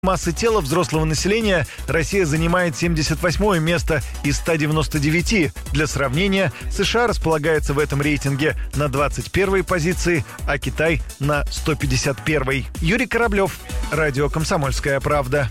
Массы тела взрослого населения Россия занимает 78-е место из 199. Для сравнения, США располагается в этом рейтинге на 21-й позиции, а Китай на 151-й. Юрий Кораблев, радио «Комсомольская правда».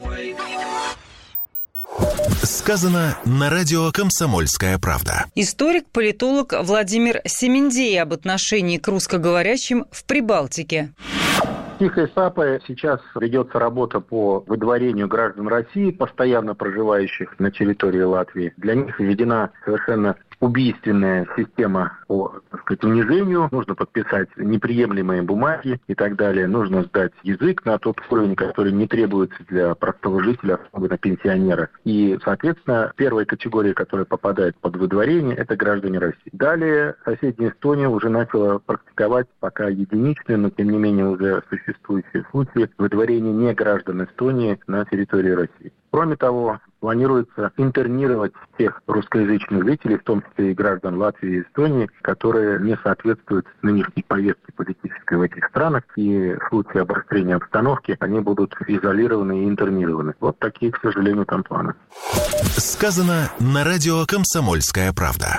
Сказано на радио «Комсомольская правда». Историк-политолог Владимир Семендей об отношении к русскоговорящим в Прибалтике. Тихой сапой сейчас ведется работа по выдворению граждан России, постоянно проживающих на территории Латвии. Для них введена совершенно убийственная система по, унижению. Нужно подписать неприемлемые бумаги и так далее. Нужно сдать язык на тот уровень, который не требуется для простого жителя, особенно пенсионера. И, соответственно, первая категория, которая попадает под выдворение, это граждане России. Далее соседняя Эстония уже начала практиковать пока единичные, но тем не менее уже существующие случаи выдворения не граждан Эстонии на территории России. Кроме того, планируется интернировать всех русскоязычных жителей, в том числе и граждан Латвии и Эстонии, которые не соответствуют нынешней повестке политической в этих странах, и в случае обострения обстановки они будут изолированы и интернированы. Вот такие, к сожалению, там планы. Сказано на радио «Комсомольская правда».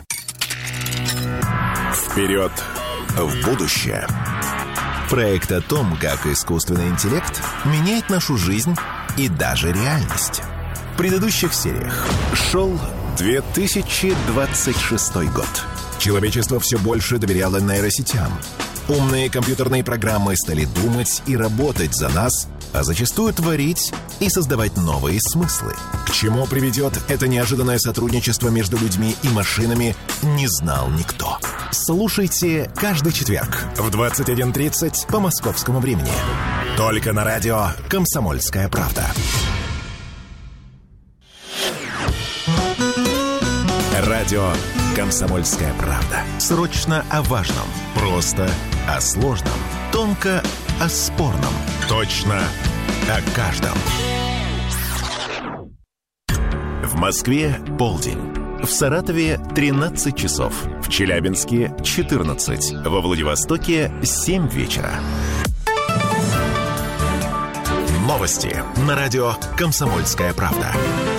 Вперед в будущее. Проект о том, как искусственный интеллект меняет нашу жизнь и даже реальность. В предыдущих сериях шел 2026 год. Человечество все больше доверяло нейросетям. Умные компьютерные программы стали думать и работать за нас, а зачастую творить и создавать новые смыслы. К чему приведет это неожиданное сотрудничество между людьми и машинами, не знал никто. Слушайте каждый четверг в 21:30 по московскому времени. Только на радио «Комсомольская правда». Радио «Комсомольская правда». Срочно о важном. Просто о сложном. Тонко о спорном. Точно о каждом. В Москве полдень. В Саратове 13 часов. В Челябинске 14. Во Владивостоке 7 вечера. Новости на радио «Комсомольская правда».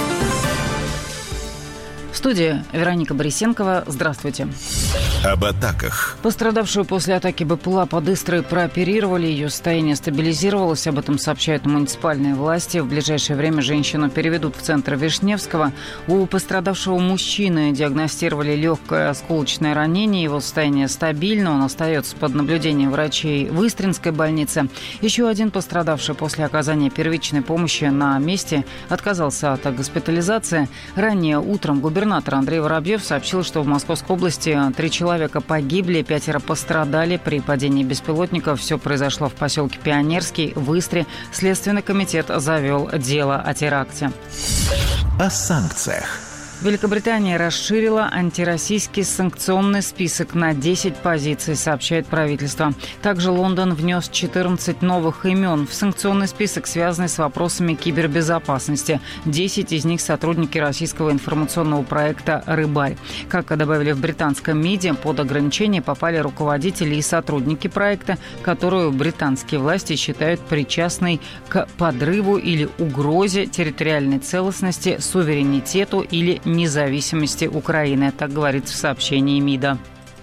В студии Вероника Борисенкова. Здравствуйте. Об атаках. Пострадавшую после атаки БПЛА под Истрой прооперировали. Ее состояние стабилизировалось. Об этом сообщают муниципальные власти. В ближайшее время женщину переведут в центр Вишневского. У пострадавшего мужчины диагностировали легкое осколочное ранение. Его состояние стабильно. Он остается под наблюдением врачей в Истринской больнице. Еще один пострадавший после оказания первичной помощи на месте отказался от госпитализации. Ранее утром губернатор Андрей Воробьев сообщил, что в Московской области 3 человека погибли, 5 пострадали при падении беспилотников. Все произошло в поселке Пионерский, в Истре. Следственный комитет завел дело о теракте. О санкциях. Великобритания расширила антироссийский санкционный список на 10 позиций, сообщает правительство. Также Лондон внес 14 новых имен в санкционный список, связанный с вопросами кибербезопасности. 10 из них сотрудники российского информационного проекта «Рыбарь». Как добавили в британском МИДе, под ограничения попали руководители и сотрудники проекта, которую британские власти считают причастной к подрыву или угрозе территориальной целостности, суверенитету или независимости Украины, так говорится в сообщении МИДа.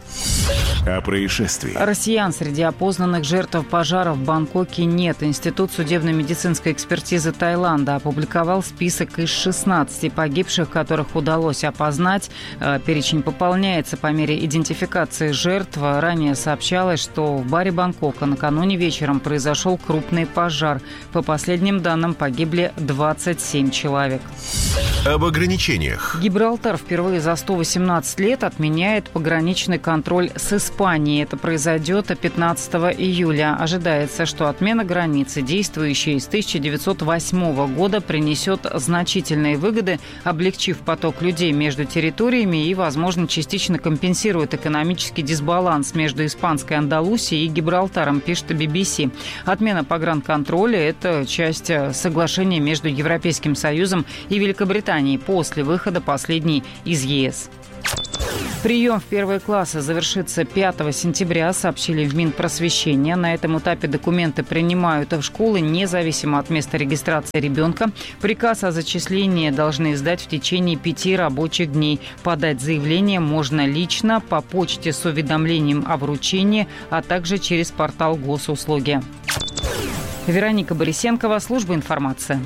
О происшествии. Россиян среди опознанных жертв пожара в Бангкоке нет. Институт судебно-медицинской экспертизы Таиланда опубликовал список из 16 погибших, которых удалось опознать. Перечень пополняется по мере идентификации жертв. Ранее сообщалось, что в баре Бангкока накануне вечером произошел крупный пожар. По последним данным, погибли 27 человек. Об ограничениях. Гибралтар впервые за 118 лет отменяет пограничный контроль с Испанией. Это произойдет 15 июля. Ожидается, что отмена границы, действующей с 1908 года, принесет значительные выгоды, облегчив поток людей между территориями и, возможно, частично компенсирует экономический дисбаланс между Испанской Андалусией и Гибралтаром, пишет BBC. Отмена погранконтроля – это часть соглашения между Европейским Союзом и Великобританией после выхода последней из ЕС. Прием в первые классы завершится 5 сентября, сообщили в Минпросвещения. На этом этапе документы принимают в школы независимо от места регистрации ребенка. Приказ о зачислении должны издать в течение 5 рабочих дней. Подать заявление можно лично, по почте с уведомлением о вручении, а также через портал госуслуги. Вероника Борисенкова, служба информации.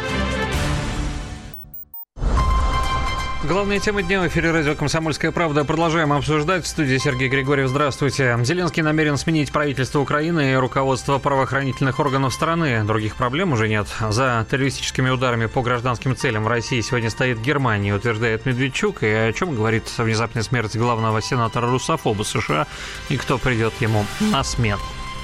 Главная тема дня в эфире радио «Комсомольская правда». Продолжаем обсуждать. В студии Сергей Григорьев. Здравствуйте. Зеленский намерен сменить правительство Украины и руководство правоохранительных органов страны. Других проблем уже нет. За террористическими ударами по гражданским целям в России сегодня стоит Германия, утверждает Медведчук. И о чем говорит внезапная смерть главного сенатора-русофоба США и кто придет ему на смену.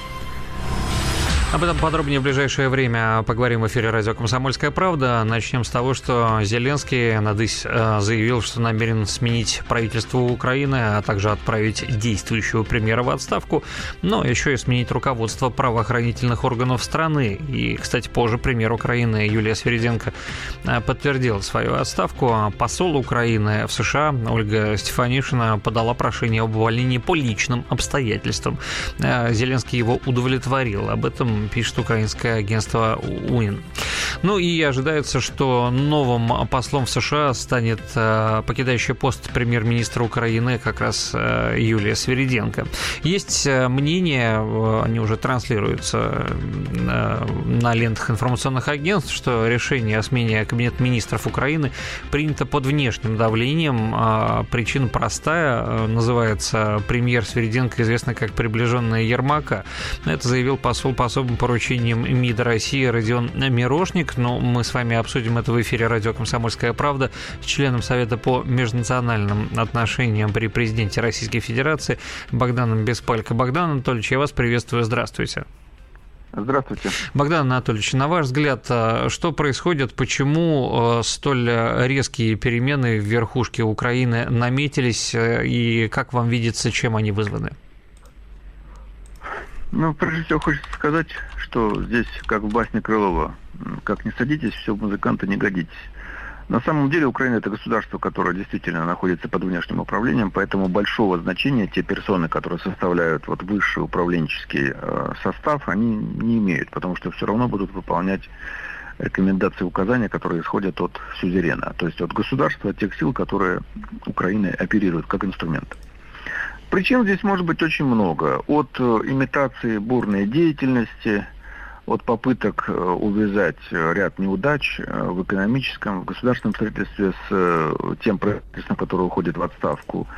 Об этом подробнее в ближайшее время поговорим в эфире радио «Комсомольская правда». Начнем с того, что Зеленский надысь заявил, что намерен сменить правительство Украины, а также отправить действующего премьера в отставку, но еще и сменить руководство правоохранительных органов страны. И, кстати, позже премьер Украины Юлия Свириденко подтвердила свою отставку. Посол Украины в США Ольга Стефанишина подала прошение об увольнении по личным обстоятельствам. Зеленский его удовлетворил. Об этом пишет украинское агентство УИН. Ну и ожидается, что новым послом в США станет покидающий пост премьер-министра Украины как раз Юлия Свириденко. Есть мнение, они уже транслируются на лентах информационных агентств, что решение о смене Кабинета министров Украины принято под внешним давлением. Причина простая, называется премьер Свириденко, известный как приближенная Ермака. Это заявил посол по особым поручениям МИДа России Родион Мирошник. Но мы с вами обсудим это в эфире радио «Комсомольская правда» с членом Совета по межнациональным отношениям при президенте Российской Федерации Богданом Беспалько. Богдан Анатольевич, я вас приветствую. Здравствуйте. Здравствуйте. Богдан Анатольевич, на ваш взгляд, что происходит, почему столь резкие перемены в верхушке Украины наметились, и как вам видится, чем они вызваны? Ну, прежде всего, хочется сказать, что здесь, как в басне Крылова, как не садитесь, все, музыканты, не годитесь. На самом деле Украина – это государство, которое действительно находится под внешним управлением, поэтому большого значения те персоны, которые составляют вот высший управленческий состав, они не имеют, потому что все равно будут выполнять рекомендации, указания, которые исходят от сюзерена, то есть от государства, от тех сил, которые Украиной оперируют как инструмент. Причин здесь может быть очень много. От имитации бурной деятельности, от попыток увязать ряд неудач в экономическом, в государственном строительстве с тем правительством, которое уходит в отставку,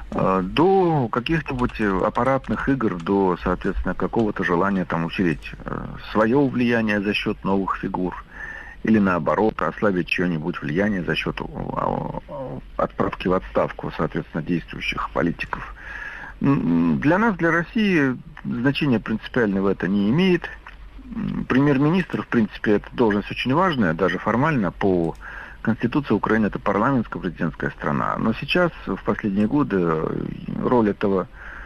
до каких-нибудь аппаратных игр, до, соответственно, какого-то желания там усилить свое влияние за счет новых фигур или, наоборот, ослабить чье-нибудь влияние за счет отправки в отставку, соответственно, действующих политиков. Для нас, для России, значения принципиального это не имеет. Премьер-министр, в принципе, это должность очень важная, даже формально по Конституции Украины это парламентско-президентская страна. Но сейчас, в последние годы, роль этого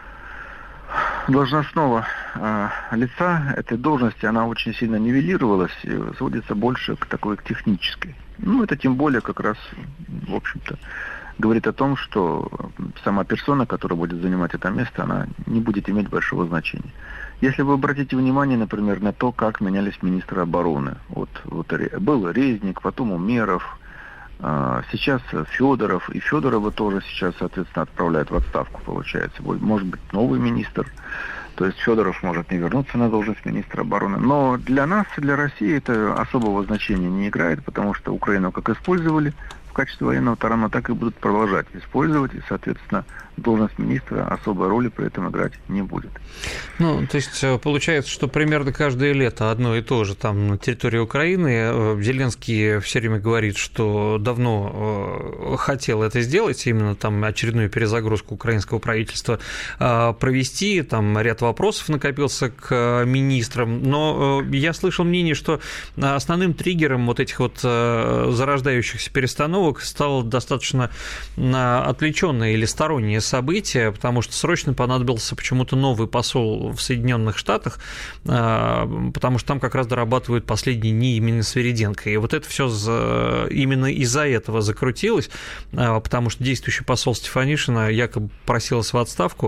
должностного лица, этой должности, она очень сильно нивелировалась и сводится больше к такой, к технической. Ну, это тем более как раз, в общем-то, говорит о том, что сама персона, которая будет занимать это место, она не будет иметь большого значения. Если вы обратите внимание, например, на то, как менялись министры обороны. Вот был Резник, потом Умеров, сейчас Федоров, и Федорова тоже сейчас, соответственно, отправляют в отставку, получается. Может быть, новый министр. То есть Федоров может не вернуться на должность министра обороны. Но для нас, для России это особого значения не играет, потому что Украину как использовали в качестве военного тарана, так и будут продолжать использовать, и, соответственно, должность министра особой роли при этом играть не будет. Ну, то есть получается, что примерно каждое лето одно и то же там на территории Украины. Зеленский все время говорит, что давно хотел это сделать, именно там очередную перезагрузку украинского правительства провести, там ряд вопросов накопился к министрам, но я слышал мнение, что основным триггером вот этих вот зарождающихся перестановок установок стало достаточно отвлеченное или стороннее событие, потому что срочно понадобился почему-то новый посол в Соединенных Штатах, потому что там как раз дорабатывают последние дни именно Свириденко. И вот это все именно из-за этого закрутилось, потому что действующий посол Стефанишина якобы просилась в отставку.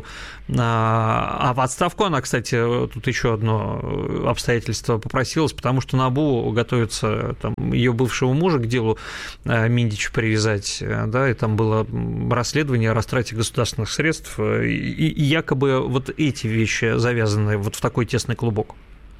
А в отставку она, кстати, тут еще одно обстоятельство попросилась, потому что НАБУ готовится там, ее бывшего мужа к делу Миндича привязать, да, и там было расследование о растрате государственных средств, и якобы вот эти вещи завязаны вот в такой тесный клубок.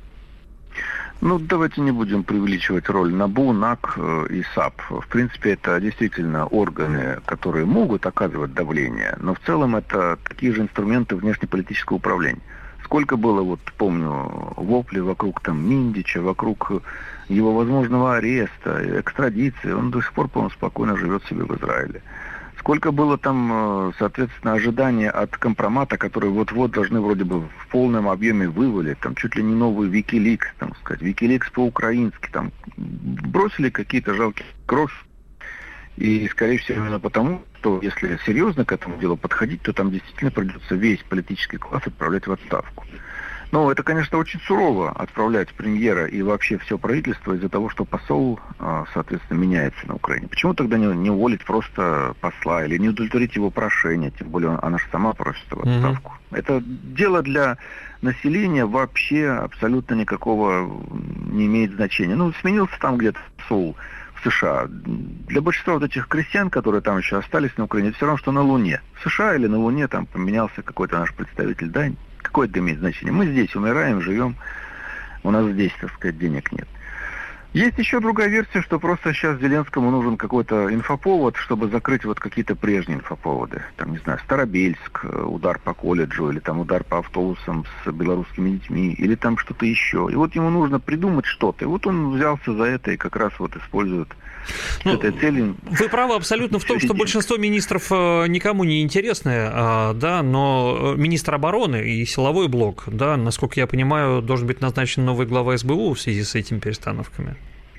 Ну, давайте не будем преувеличивать роль НАБУ, НАК и САП. В принципе, это действительно органы, которые могут оказывать давление, но в целом это такие же инструменты внешнеполитического управления. Сколько было, вот помню, воплей вокруг там Миндича, вокруг его возможного ареста, экстрадиции. Он до сих пор, по-моему, спокойно живет себе в Израиле. Сколько было там, соответственно, ожидания от компромата, которые вот-вот должны вроде бы в полном объеме вывалить, там чуть ли не новый Wikileaks, там сказать, Wikileaks по-украински, там бросили какие-то жалкие крохи. И, скорее всего, именно потому, что если серьезно к этому делу подходить, то там действительно придется весь политический класс отправлять в отставку. Но это, конечно, очень сурово отправлять премьера и вообще все правительство из-за того, что посол, соответственно, меняется на Украине. Почему тогда не уволить просто посла или не удовлетворить его прошение, тем более она же сама просит в отставку. Это дело для населения вообще абсолютно никакого не имеет значения. Ну, сменился там где-то посол в США. Для большинства вот этих крестьян, которые там еще остались на Украине, это все равно, что на Луне. В США или на Луне там поменялся какой-то наш представитель, да, какое это имеет значение? Мы здесь умираем, живем, у нас здесь, так сказать, денег нет. Есть еще другая версия, что просто сейчас Зеленскому нужен какой-то инфоповод, чтобы закрыть вот какие-то прежние инфоповоды. Там, не знаю, Старобельск, удар по колледжу, или там удар по автобусам с белорусскими детьми, или там что-то еще. И вот ему нужно придумать что-то. И вот он взялся за это и как раз вот использует этой цели. Вы правы абсолютно в том, что большинство министров никому не интересны, да, но министр обороны и силовой блок, да, насколько я понимаю, должен быть назначен новый глава СБУ в связи с этими перестановками.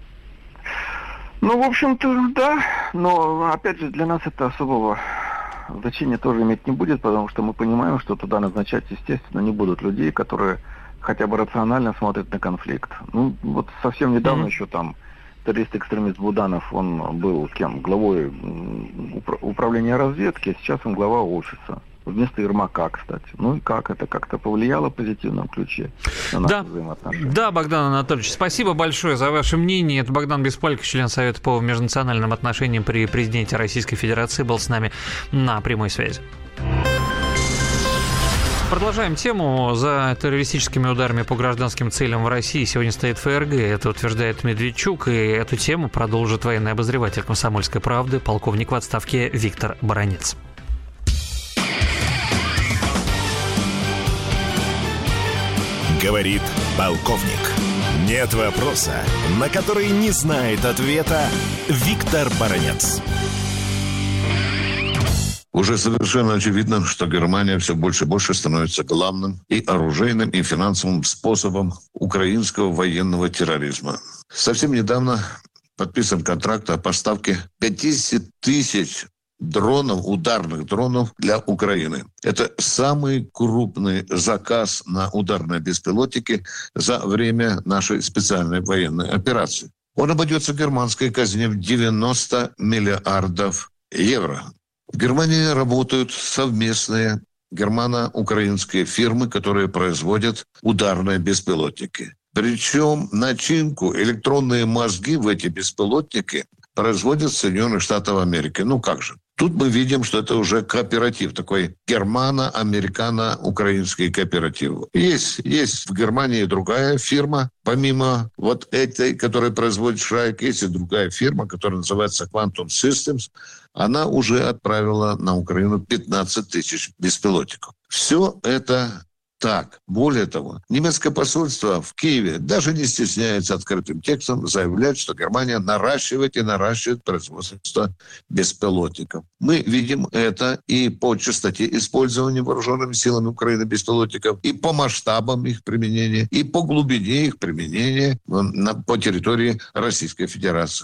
Ну, в общем-то, да, но, опять же, для нас это особого значения тоже иметь не будет, потому что мы понимаем, что туда назначать, естественно, не будут людей, которые хотя бы рационально смотрят на конфликт. Ну, вот совсем недавно еще там террорист-экстремист Буданов, он был кем? Главой управления разведки, а сейчас он глава офиса. Вместо Ермака, кстати. Ну и как? Это как-то повлияло в позитивном ключе на наши взаимоотношения? Да, Богдан Анатольевич, спасибо большое за ваше мнение. Это Богдан Беспальков, член Совета по межнациональным отношениям при президенте Российской Федерации, был с нами на прямой связи. Продолжаем тему. За террористическими ударами по гражданским целям в России сегодня стоит ФРГ. Это утверждает Медведчук. И эту тему продолжит военный обозреватель «Комсомольской правды», полковник в отставке Виктор Баранец. Говорит полковник. Нет вопроса, на который не знает ответа Виктор Баранец. Уже совершенно очевидно, что Германия все больше и больше становится главным и оружейным, и финансовым способом украинского военного терроризма. Совсем недавно подписан контракт о поставке 50 тысяч дронов, ударных дронов для Украины. Это самый крупный заказ на ударные беспилотники за время нашей специальной военной операции. Он обойдется германской казне в 90 миллиардов евро. В Германии работают совместные германо-украинские фирмы, которые производят ударные беспилотники. Причем начинку, электронные мозги в эти беспилотники производят Соединенных Штатов Америки. Ну как же? Тут мы видим, что это уже кооператив, такой германо-американо-украинский кооператив. Есть в Германии другая фирма, помимо вот этой, которая производит Шрайк, есть и другая фирма, которая называется Quantum Systems. Она уже отправила на Украину 15 тысяч беспилотников. Все это так. Более того, немецкое посольство в Киеве даже не стесняется открытым текстом заявлять, что Германия наращивает и наращивает производство беспилотников. Мы видим это и по частоте использования вооруженными силами Украины беспилотников, и по масштабам их применения, и по глубине их применения по территории Российской Федерации.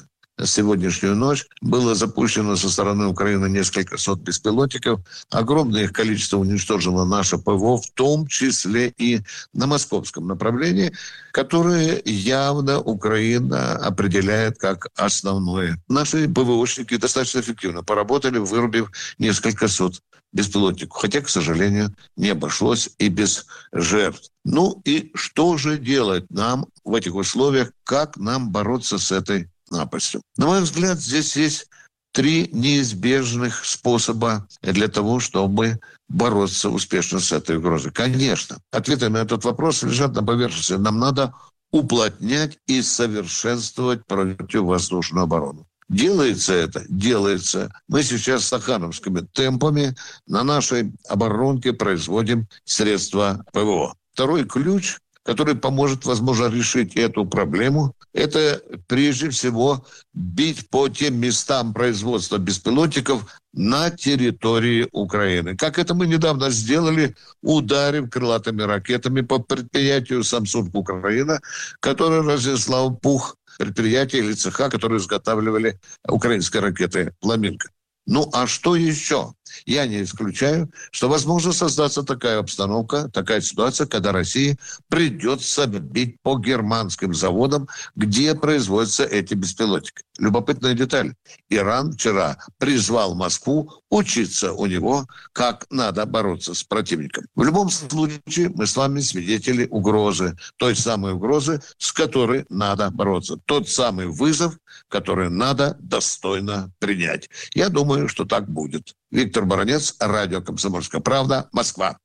сегодняшнюю ночь было запущено со стороны Украины несколько сот беспилотников. Огромное их количество уничтожило наше ПВО, в том числе и на московском направлении, которое явно Украина определяет как основное. Наши ПВОшники достаточно эффективно поработали, вырубив несколько сот беспилотников. Хотя, к сожалению, не обошлось и без жертв. Ну и что же делать нам в этих условиях? Как нам бороться с этой напастью? На мой взгляд, здесь есть 3 неизбежных способа для того, чтобы бороться успешно с этой угрозой. Конечно, ответы на этот вопрос лежат на поверхности. Нам надо уплотнять и совершенствовать противовоздушную оборону. Делается это? Делается. Мы сейчас стахановскими темпами на нашей оборонке производим средства ПВО. Второй ключ, который поможет, возможно, решить эту проблему, это прежде всего бить по тем местам производства беспилотников на территории Украины. Как это мы недавно сделали, ударив крылатыми ракетами по предприятию Samsung Украина, которое разнесло в пух предприятия или цеха, которые изготавливали украинские ракеты «Фламинго». Ну, а что еще? Я не исключаю, что возможно создаться такая обстановка, такая ситуация, когда России придется бить по германским заводам, где производятся эти беспилотники. Любопытная деталь. Иран вчера призвал Москву учиться у него, как надо бороться с противником. В любом случае, мы с вами свидетели угрозы. Той самой угрозы, с которой надо бороться. Тот самый вызов, который надо достойно принять. Я думаю, что так будет. Виктор Баранец, радио «Комсомольская правда», Москва.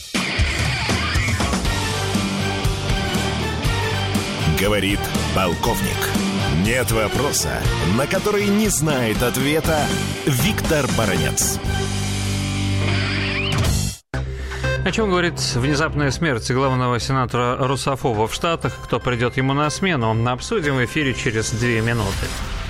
Говорит полковник. Нет вопроса, на который не знает ответа Виктор Баранец. О чем говорит внезапная смерть главного сенатора Русофова в Штатах? Кто придет ему на смену? Обсудим в эфире через 2 минуты.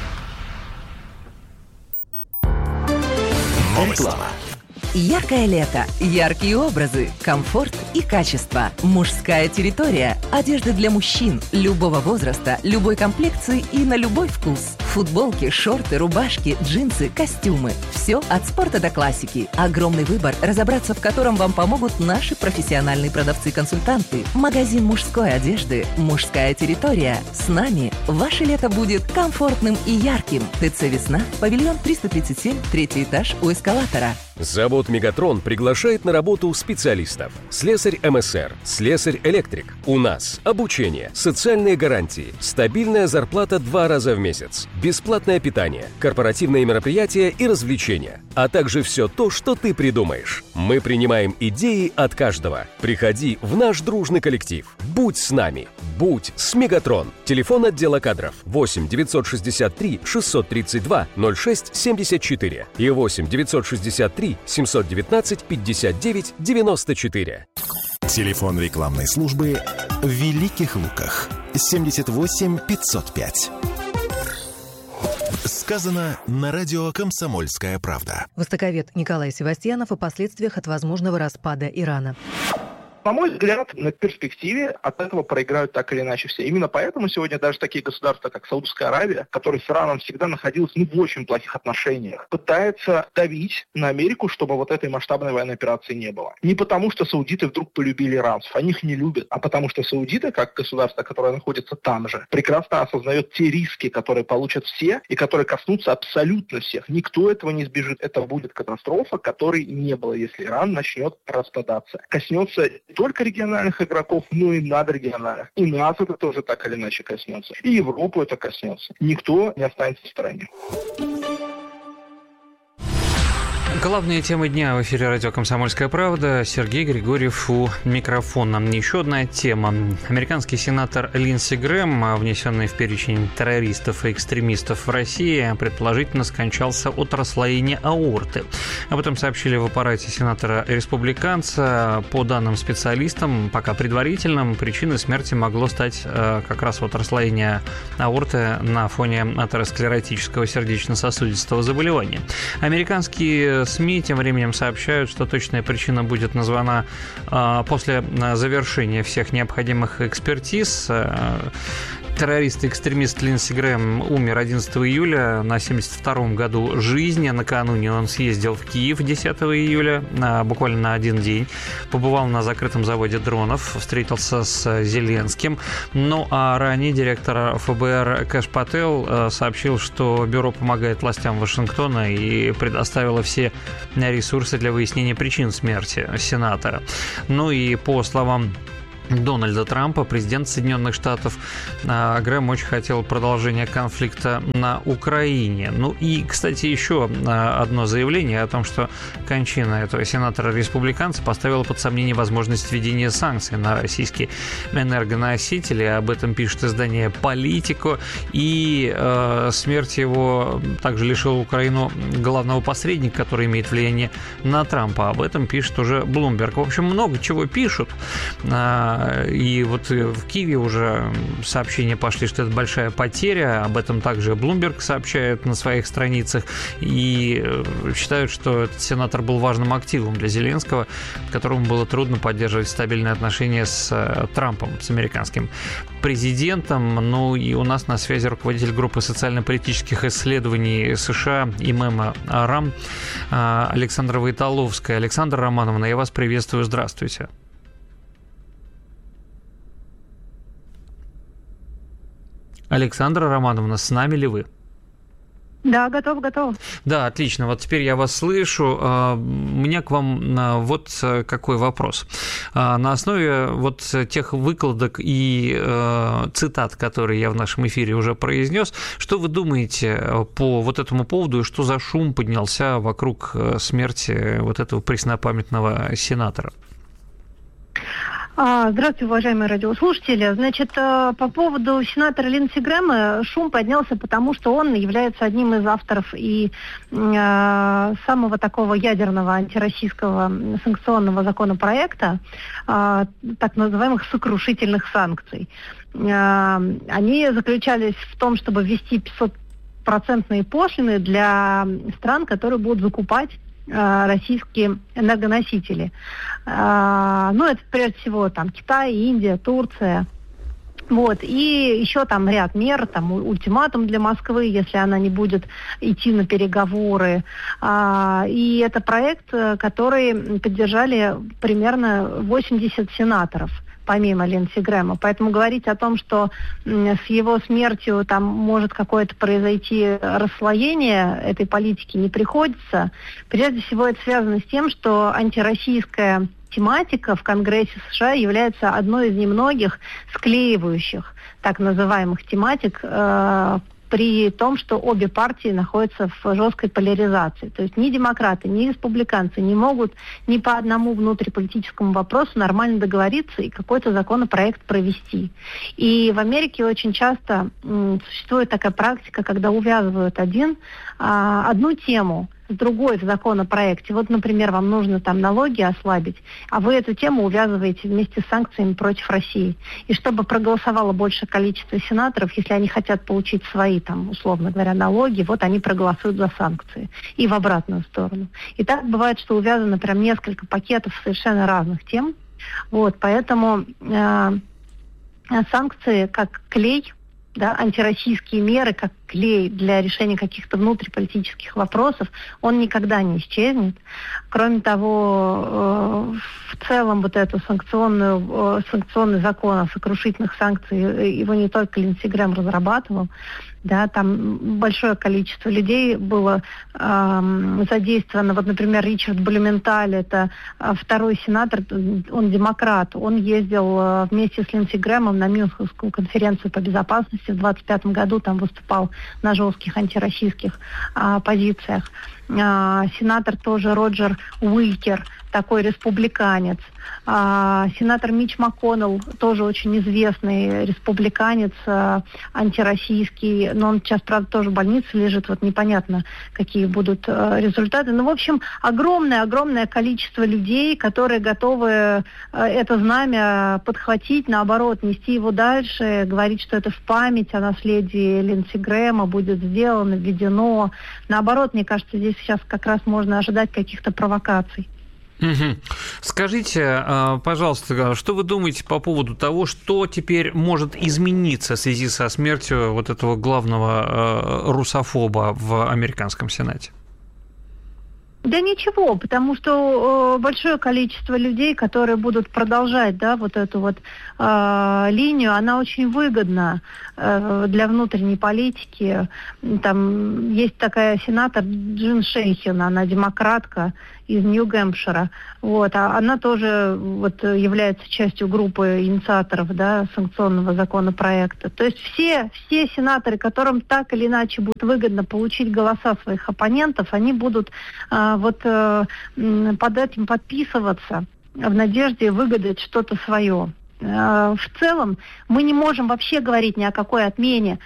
Реклама. Яркое лето, яркие образы, комфорт и качество. Мужская территория. Одежда для мужчин любого возраста, любой комплекции и на любой вкус. Футболки, шорты, рубашки, джинсы, костюмы. Все от спорта до классики. Огромный выбор, разобраться в котором вам помогут наши профессиональные продавцы-консультанты. Магазин мужской одежды «Мужская территория». С нами ваше лето будет комфортным и ярким. ТЦ «Весна», павильон 337, 3-й этаж у эскалатора. Завод «Мегатрон» приглашает на работу специалистов. Слесарь МСР, слесарь-электрик. У нас обучение, социальные гарантии, стабильная зарплата 2 раза в месяц, бесплатное питание, корпоративные мероприятия и развлечения, а также все то, что ты придумаешь. Мы принимаем идеи от каждого. Приходи в наш дружный коллектив. Будь с нами. Будь с «Мегатрон». Телефон отдела кадров 8 963 632 06 74 и 8 963 719 59 94. Телефон рекламной службы в Великих Луках 78 505. Сказано на радио «Комсомольская правда». Востоковед Николай Севастьянов о последствиях от возможного распада Ирана. На мой взгляд, на перспективе от этого проиграют так или иначе все. Именно поэтому сегодня даже такие государства, как Саудовская Аравия, которая с Ираном всегда находилась в очень плохих отношениях, пытается давить на Америку, чтобы вот этой масштабной военной операции не было. Не потому, что саудиты вдруг полюбили иранцев, они их не любят, а потому что саудиты, как государство, которое находится там же, прекрасно осознает те риски, которые получат все и которые коснутся абсолютно всех. Никто этого не избежит. Это будет катастрофа, которой не было, если Иран начнет распадаться. Коснется не только региональных игроков, но и надрегиональных. И нас это тоже так или иначе коснется. И Европу это коснется. Никто не останется в стороне. Главные темы дня в эфире радио «Комсомольская правда». Сергей Григорьев у микрофона. Еще одна тема. Американский сенатор Линдси Грэм, внесенный в перечень террористов и экстремистов в России, предположительно скончался от расслоения аорты. Об этом сообщили в аппарате сенатора-республиканца. По данным специалистам, пока предварительным, причиной смерти могло стать как раз вот расслоение аорты на фоне атеросклеротического сердечно-сосудистого заболевания. Американские СМИ тем временем сообщают, что точная причина будет названа после завершения всех необходимых экспертиз. Террорист-экстремист Линдси Грэхэм умер 11 июля на 72-м году жизни. Накануне он съездил в Киев 10 июля, буквально на один день. Побывал на закрытом заводе дронов, встретился с Зеленским. Ну а ранее директор ФБР Кэш Пател сообщил, что бюро помогает властям Вашингтона и предоставило все ресурсы для выяснения причин смерти сенатора. Ну и по словам Дональда Трампа, президент Соединенных Штатов, Грэхэм очень хотел продолжения конфликта на Украине. Ну и, кстати, еще одно заявление о том, что кончина этого сенатора-республиканца поставила под сомнение возможность введения санкций на российские энергоносители. Об этом пишет издание «Политико». И смерть его также лишила Украину главного посредника, который имеет влияние на Трампа. Об этом пишет уже Bloomberg. В общем, много чего пишут. И вот в Киеве уже сообщения пошли, что это большая потеря. Об этом также Bloomberg сообщает на своих страницах. И считают, что этот сенатор был важным активом для Зеленского, которому было трудно поддерживать стабильные отношения с Трампом, с американским президентом. Ну и у нас на связи руководитель группы социально-политических исследований США ИМЭМа РАМ Александра Войтоловская. Александра Романовна, я вас приветствую. Здравствуйте. Александра Романовна, с нами ли вы? Да, готов. Да, отлично. Вот теперь я вас слышу. У меня к вам вот какой вопрос. На основе вот тех выкладок и цитат, которые я в нашем эфире уже произнес, что вы думаете по вот этому поводу и что за шум поднялся вокруг смерти вот этого преснопамятного сенатора? Здравствуйте, уважаемые радиослушатели. Значит, по поводу сенатора Линдси Грэхэма шум поднялся, потому что он является одним из авторов и самого такого ядерного антироссийского санкционного законопроекта, так называемых сокрушительных санкций. Они заключались в том, чтобы ввести 500% пошлины для стран, которые будут закупать российские энергоносители. Ну, это прежде всего там Китай, Индия, Турция. Вот. И еще там ряд мер, там ультиматум для Москвы, если она не будет идти на переговоры. И это проект, который поддержали примерно 80 сенаторов, помимо Линдси Грэхэма. Поэтому говорить о том, что с его смертью там может какое-то произойти расслоение этой политики, не приходится. Прежде всего это связано с тем, что антироссийская тематика в Конгрессе США является одной из немногих склеивающих так называемых тематик при том, что обе партии находятся в жесткой поляризации. То есть ни демократы, ни республиканцы не могут ни по одному внутриполитическому вопросу нормально договориться и какой-то законопроект провести. И в Америке очень часто существует такая практика, когда увязывают одну тему с другой в законопроекте. Вот, например, вам нужно там налоги ослабить, а вы эту тему увязываете вместе с санкциями против России. И чтобы проголосовало большее количество сенаторов, если они хотят получить свои, там, условно говоря, налоги, вот они проголосуют за санкции. И в обратную сторону. И так бывает, что увязано прям несколько пакетов совершенно разных тем. Вот, поэтому санкции как клей, да, антироссийские меры, как клей для решения каких-то внутриполитических вопросов, он никогда не исчезнет. Кроме того, в целом вот этот санкционный закон о сокрушительных санкциях, его не только Линдси Грэхэм разрабатывал, да, там большое количество людей было задействовано. Вот, например, Ричард Блюменталь, это второй сенатор, он демократ, он ездил вместе с Линдси Грэхэмом на Мюнхенскую конференцию по безопасности в 2025 году, там выступал на жестких антироссийских позициях. Сенатор тоже Роджер Уилкер, такой республиканец. Сенатор Митч МакКоннелл, тоже очень известный республиканец, антироссийский, но он сейчас, правда, тоже в больнице лежит, вот непонятно, какие будут результаты. Ну, в общем, огромное количество людей, которые готовы это знамя подхватить, наоборот, нести его дальше, говорить, что это в память о наследии Линдси Грэхэма будет сделано, введено. Наоборот, мне кажется, здесь сейчас как раз можно ожидать каких-то провокаций. Скажите, пожалуйста, что вы думаете по поводу того, что теперь может измениться в связи со смертью вот этого главного русофоба в американском Сенате? Да ничего, потому что большое количество людей, которые будут продолжать, да, вот эту вот линию, она очень выгодна для внутренней политики. Там есть такая сенатор Джин Шейхен, она демократка из Нью-Гэмпшира. Вот, а она тоже вот является частью группы инициаторов, да, санкционного законопроекта. То есть все сенаторы, которым так или иначе будет выгодно получить голоса своих оппонентов, они будут под этим подписываться в надежде выгадать что-то свое. В целом мы не можем вообще говорить ни о какой отмене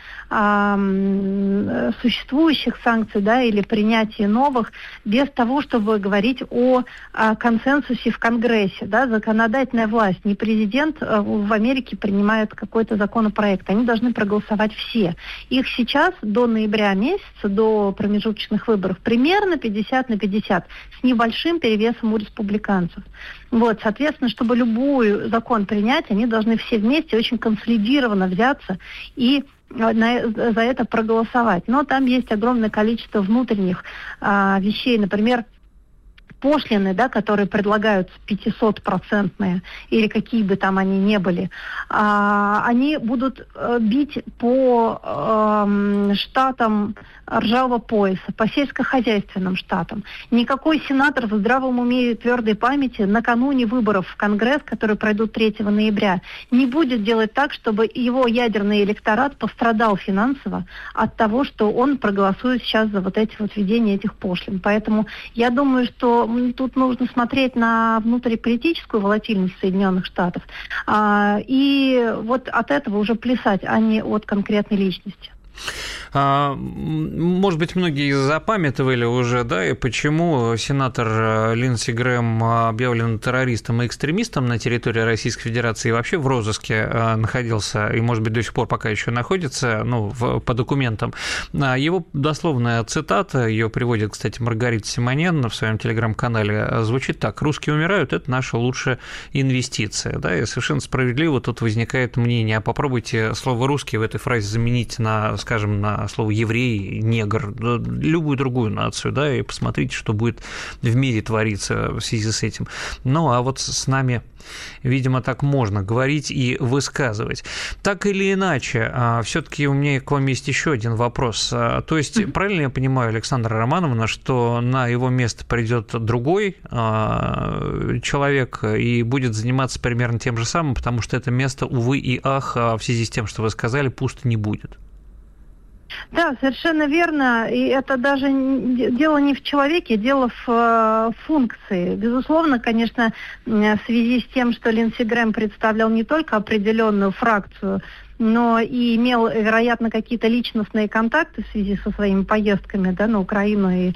существующих санкций, да, или принятии новых без того, чтобы говорить о консенсусе в Конгрессе. Да, законодательная власть, не президент в Америке принимает какой-то законопроект. Они должны проголосовать все. Их сейчас до ноября месяца, до промежуточных выборов, примерно 50/50, с небольшим перевесом у республиканцев. Вот, соответственно, чтобы любой закон принять, они должны все вместе очень консолидированно взяться и за это проголосовать. Но там есть огромное количество внутренних вещей, например, пошлины, да, которые предлагаются 500% или какие бы там они ни были, они будут бить по штатам ржавого пояса, по сельскохозяйственным штатам. Никакой сенатор в здравом уме и твердой памяти накануне выборов в Конгресс, которые пройдут 3 ноября, не будет делать так, чтобы его ядерный электорат пострадал финансово от того, что он проголосует сейчас за вот эти вот введение этих пошлин. Поэтому я думаю, что тут нужно смотреть на внутриполитическую волатильность Соединенных Штатов и вот от этого уже плясать, а не от конкретной личности. Может быть, многие запамятовали уже, да, и почему сенатор Линдси Грэм объявлен террористом и экстремистом на территории Российской Федерации и вообще в розыске находился, и, может быть, до сих пор пока еще находится, по документам. Его дословная цитата, ее приводит, кстати, Маргарита Симоньян в своем телеграм-канале, звучит так: «Русские умирают, это наша лучшая инвестиция». Да, и совершенно справедливо тут возникает мнение: а попробуйте слово «русский» в этой фразе заменить на, скажем, на слово «еврей», «негр», любую другую нацию, да, и посмотрите, что будет в мире твориться в связи с этим. Ну, а вот с нами, видимо, так можно говорить и высказывать. Так или иначе, все-таки у меня к вам есть еще один вопрос. То есть, правильно я понимаю, Александра Романовна, что на его место придет другой человек и будет заниматься примерно тем же самым, потому что это место, увы и ах, в связи с тем, что вы сказали, пусто не будет? Да, совершенно верно. И это даже дело не в человеке, дело в функции. Безусловно, конечно, в связи с тем, что Линдси Грэм представлял не только определенную фракцию, но и имел, вероятно, какие-то личностные контакты в связи со своими поездками, да, на Украину и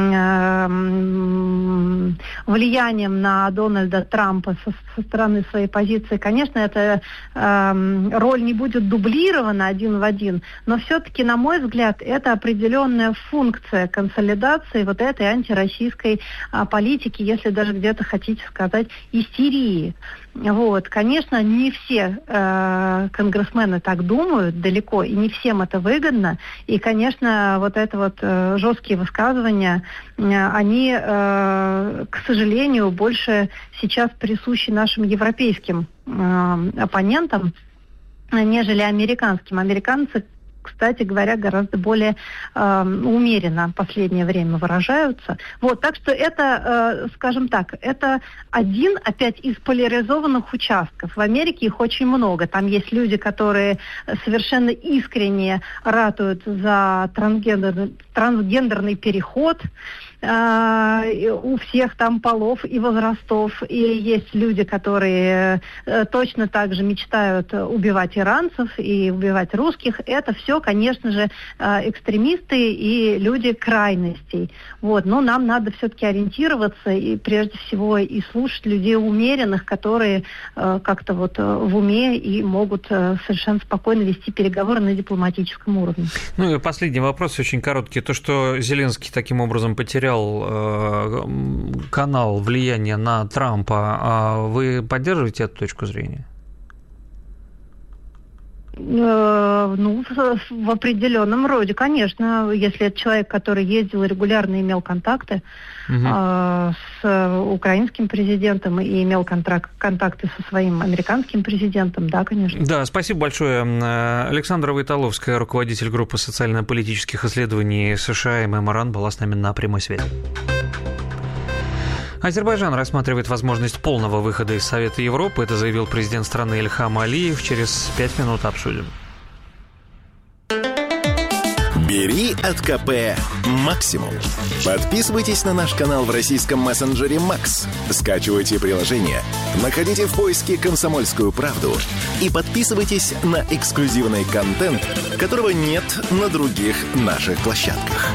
влиянием на Дональда Трампа со стороны своей позиции. Конечно, эта роль не будет дублирована один в один, но все-таки, на мой взгляд, это определенная функция консолидации вот этой антироссийской политики, если даже где-то хотите сказать, истерии. Вот, конечно, не все конгрессмены так думают далеко, и не всем это выгодно. И, конечно, вот это вот жесткие высказывания, они, к сожалению, больше сейчас присущи нашим европейским оппонентам, нежели американским. Американцы, кстати говоря, гораздо более умеренно в последнее время выражаются. Вот, так что это, скажем так, это один, опять, из поляризованных участков. В Америке их очень много. Там есть люди, которые совершенно искренне ратуют за трансгендерный переход у всех там полов и возрастов. И есть люди, которые точно так же мечтают убивать иранцев и убивать русских. Это все, конечно же, экстремисты и люди крайностей. Вот. Но нам надо все-таки ориентироваться и прежде всего и слушать людей умеренных, которые как-то вот в уме и могут совершенно спокойно вести переговоры на дипломатическом уровне. Ну и последний вопрос, очень короткий. То, что Зеленский таким образом потерял потерял канал влияния на Трампа. Вы поддерживаете эту точку зрения? Ну, в определенном роде, конечно. Если это человек, который ездил и регулярно имел контакты с украинским президентом и имел контакты со своим американским президентом, да, конечно. Да, спасибо большое. Александра Войтоловская, руководитель группы социально-политических исследований США ММРАН, была с нами на прямой связи. Азербайджан рассматривает возможность полного выхода из Совета Европы. Это заявил президент страны Ильхам Алиев. Через 5 минут обсудим. Бери от КП максимум. Подписывайтесь на наш канал в российском мессенджере Макс. Скачивайте приложение, находите в поиске «Комсомольскую правду» и подписывайтесь на эксклюзивный контент, которого нет на других наших площадках.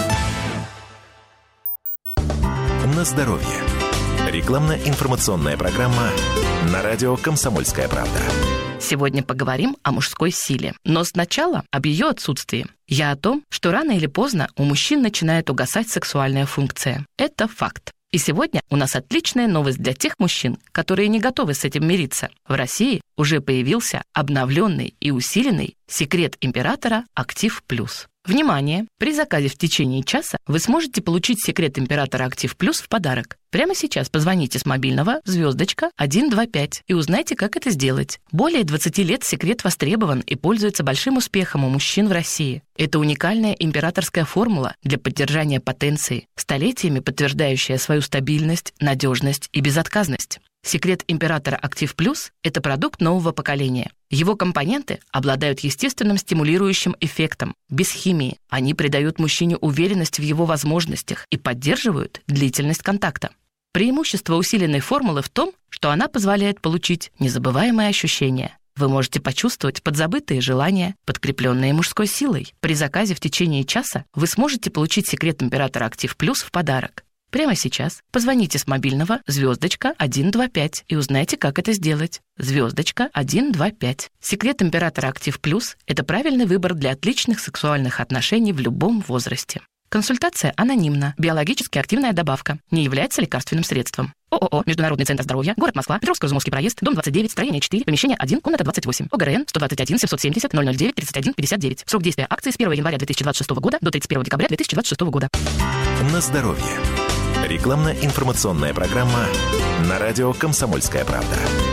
На здоровье. Рекламно-информационная программа на радио «Комсомольская правда». Сегодня поговорим о мужской силе. Но сначала об ее отсутствии. Я о том, что рано или поздно у мужчин начинает угасать сексуальная функция. Это факт. И сегодня у нас отличная новость для тех мужчин, которые не готовы с этим мириться. В России уже появился обновленный и усиленный секрет императора Актив Плюс. Внимание! При заказе в течение часа вы сможете получить секрет императора Актив Плюс в подарок. Прямо сейчас позвоните с мобильного *125 и узнайте, как это сделать. Более 20 лет секрет востребован и пользуется большим успехом у мужчин в России. Это уникальная императорская формула для поддержания потенции, столетиями подтверждающая свою стабильность, надежность и безотказность. Секрет императора Актив Плюс – это продукт нового поколения. Его компоненты обладают естественным стимулирующим эффектом, без химии. Они придают мужчине уверенность в его возможностях и поддерживают длительность контакта. Преимущество усиленной формулы в том, что она позволяет получить незабываемые ощущения. Вы можете почувствовать подзабытые желания, подкрепленные мужской силой. При заказе в течение часа вы сможете получить секрет императора Актив Плюс в подарок. Прямо сейчас позвоните с мобильного *125 и узнайте, как это сделать. *125. Секрет императора Актив Плюс – это правильный выбор для отличных сексуальных отношений в любом возрасте. Консультация анонимна. Биологически активная добавка. Не является лекарственным средством. ООО «Международный центр здоровья», город Москва, Петровско-Изумовский проезд, дом 29, строение 4, помещение 1, комната 28, ОГРН 121 770 009 31 59. Срок действия акции с 1 января 2026 года до 31 декабря 2026 года. На здоровье. Рекламно-информационная программа на радио «Комсомольская правда».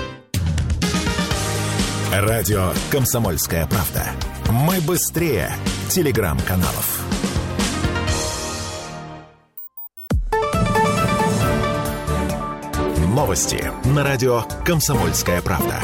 Радио «Комсомольская правда». Мы быстрее телеграм-каналов. Новости на радио «Комсомольская правда».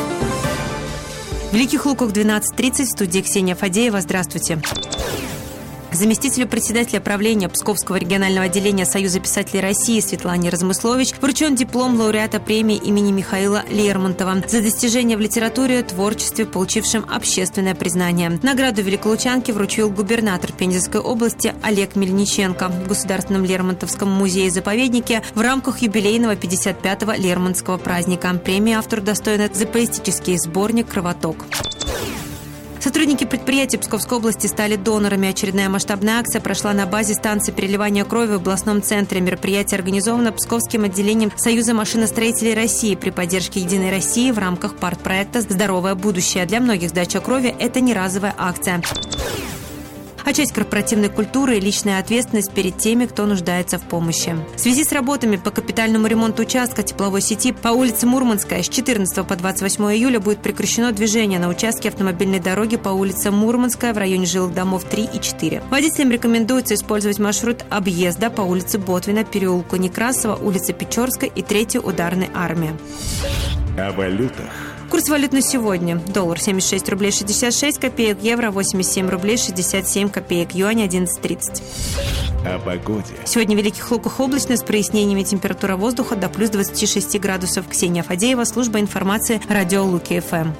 В Великих Луках 12:30, в студии Ксения Фадеева. Здравствуйте. Заместителю председателя правления Псковского регионального отделения Союза писателей России Светлане Размыслович вручен диплом лауреата премии имени Михаила Лермонтова за достижения в литературе и творчестве, получившим общественное признание. Награду великолучанке вручил губернатор Пензенской области Олег Мельниченко в Государственном Лермонтовском музее-заповеднике в рамках юбилейного 55-го Лермонтовского праздника. Премия автору достойна за поэтический сборник «Кровоток». Сотрудники предприятия Псковской области стали донорами. Очередная масштабная акция прошла на базе станции переливания крови в областном центре. Мероприятие организовано Псковским отделением Союза машиностроителей России при поддержке «Единой России» в рамках партпроекта «Здоровое будущее». Для многих сдача крови – это не разовая акция, а часть корпоративной культуры и личная ответственность перед теми, кто нуждается в помощи. В связи с работами по капитальному ремонту участка тепловой сети по улице Мурманская с 14 по 28 июля будет прекращено движение на участке автомобильной дороги по улице Мурманская в районе жилых домов 3 и 4. Водителям рекомендуется использовать маршрут объезда по улице Ботвина, переулку Некрасова, улице Печорской и 3-й ударной армии. О валютах. Курс валют на сегодня. Доллар 76 рублей 66 копеек, евро 87 рублей 67 копеек, юань 11.30. О погоде. Сегодня в Великих Луках облачно с прояснениями, температура воздуха до плюс 26 градусов. Ксения Фадеева, служба информации, радио Луки-ФМ.